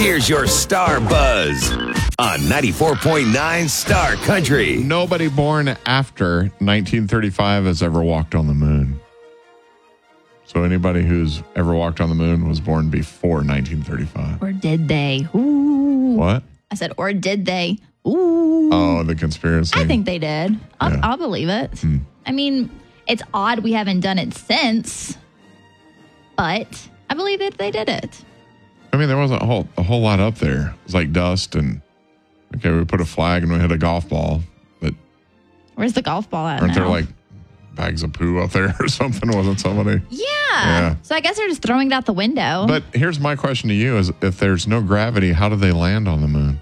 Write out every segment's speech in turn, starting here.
Here's your Star Buzz on 94.9 Star Country. Nobody born after 1935 has ever walked on the moon. So anybody who's ever walked on the moon was born before 1935. Or did they? Ooh. What? I said, or did they? Ooh. Oh, the conspiracy. I think they did. I'll believe it. I mean, it's odd we haven't done it since, but I believe that they did it. I mean, there wasn't a whole lot up there. It was like dust and, okay, we put a flag and we hit a golf ball. But where's the golf ball at aren't now? there like bags of poo up there or something? Wasn't somebody? Yeah. So I guess they're just throwing it out the window. But here's my question to you is if there's no gravity, how do they land on the moon?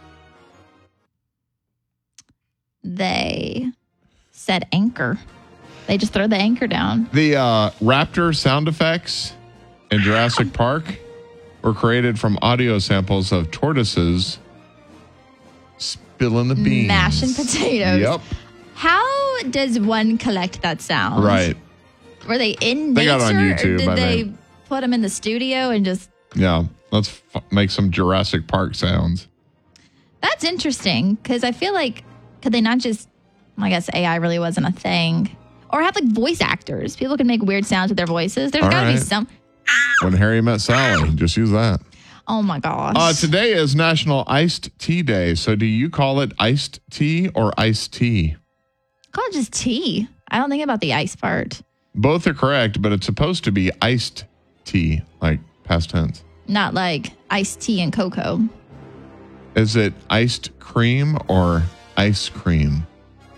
They set anchor. They just throw the anchor down. The raptor sound effects in Jurassic Park were created from audio samples of tortoises spilling the beans. Mashing potatoes. Yep. How does one collect that sound? Right. Were they in They nature? got it on YouTube, or did I they think. put them in the studio and just... Yeah. Let's make some Jurassic Park sounds. That's interesting because I feel like, could they not just... I guess AI really wasn't a thing. Or have like voice actors. People can make weird sounds with their voices. There's got to be some... When Harry Met Sally. Just use that. Oh my gosh. Today is National Iced Tea Day. So do you call it iced tea or iced tea? Call it just tea. I don't think about the ice part. Both are correct, but it's supposed to be iced tea, like past tense. Not like iced tea and cocoa. Is it iced cream or ice cream?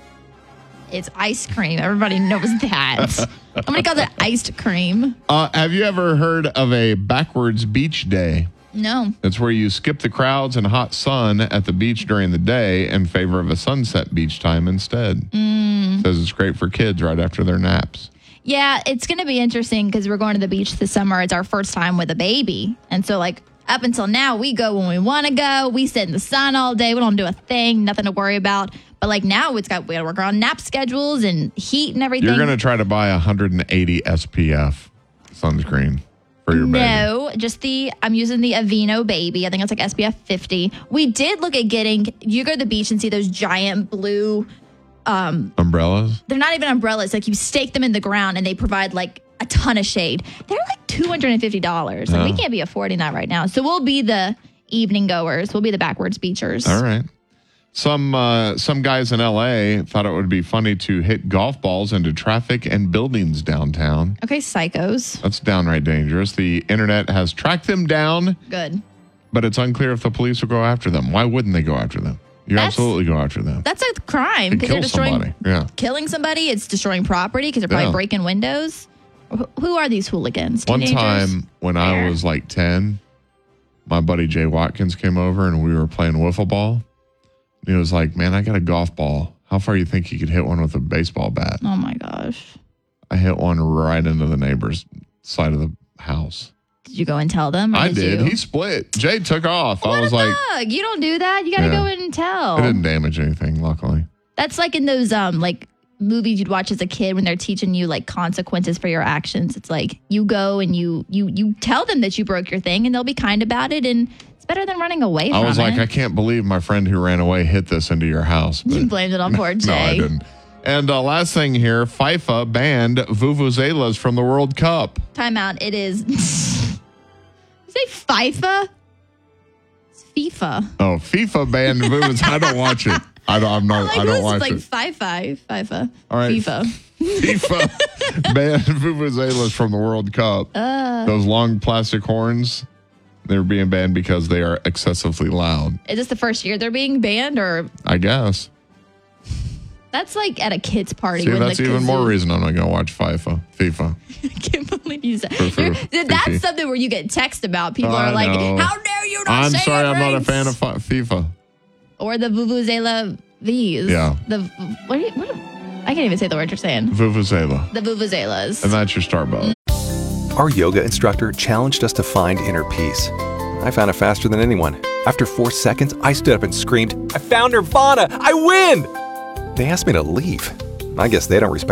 It's ice cream. Everybody knows that. Somebody calls it iced cream. Have you ever heard of a backwards beach day? No. It's where you skip the crowds and hot sun at the beach during the day in favor of a sunset beach time instead. Says it's great for kids right after their naps. Yeah, it's going to be interesting because we're going to the beach this summer. It's our first time with a baby. And so like up until now, we go when we want to go. We sit in the sun all day. We don't do a thing, nothing to worry about. But like now we got to work on nap schedules and heat and everything. You're going to try to buy 180 SPF sunscreen for your baby. No, just I'm using the Aveeno Baby. I think it's like SPF 50. We did look at you go to the beach and see those giant blue... umbrellas? They're not even umbrellas. Like you stake them in the ground and they provide like a ton of shade. They're like $250. Like we can't be affording that right now. So we'll be the evening goers. We'll be the backwards beachers. All right. Some guys in LA thought it would be funny to hit golf balls into traffic and buildings downtown. Okay, psychos. That's downright dangerous. The internet has tracked them down. Good. But it's unclear if the police will go after them. Why wouldn't they go after them? Absolutely go after them. That's a crime because they're destroying, killing somebody. It's destroying property because they're probably breaking windows. Who are these hooligans? Teenagers? One time when I was like 10, my buddy Jay Watkins came over and we were playing wiffle ball. And he was like, man, I got a golf ball. How far you think you could hit one with a baseball bat? Oh my gosh. I hit one right into the neighbor's side of the house. Did you go and tell them? I did. He split. Jay took off. What I was a like, thug. You don't do that. You got to go and tell. It didn't damage anything, luckily. That's like in those like movies you'd watch as a kid when they're teaching you like consequences for your actions. It's like you go and you tell them that you broke your thing and they'll be kind about it, and it's better than running away from it. I was like, I can't believe my friend who ran away hit this into your house. You blamed it on poor Jay. No, I didn't. And last thing here, FIFA banned vuvuzelas from the World Cup. Time out. It is... You say FIFA? It's FIFA. Oh, FIFA banned vuvuzelas. I don't watch it. I don't watch like it. FIFA. All right. FIFA. FIFA banned vuvuzelas from the World Cup. Those long plastic horns, they're being banned because they are excessively loud. Is this the first year they're being banned, or? I guess. That's like at a kid's party. See, that's even more reason I'm not going to watch FIFA. I can't believe you said that's something where you get text about. People are like, how dare you not I'm say sorry, it I'm right? not a fan of FIFA. Or the Vuvuzela V's. Yeah. What I can't even say the word you're saying. Vuvuzela. The Vuvuzelas. And that's your star buzz. Our yoga instructor challenged us to find inner peace. I found it faster than anyone. After 4 seconds, I stood up and screamed, I found Nirvana! I win! They asked me to leave. I guess they don't respect